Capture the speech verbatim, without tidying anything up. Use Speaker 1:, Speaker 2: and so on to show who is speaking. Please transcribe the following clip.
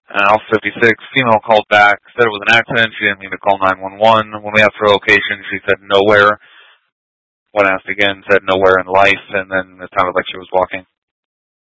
Speaker 1: Uh, Alpha fifty-six, female called back, said it was an accident. She didn't mean to call nine one one. When we asked her location, she said nowhere. When asked again, said nowhere in life, and then it sounded like she was walking.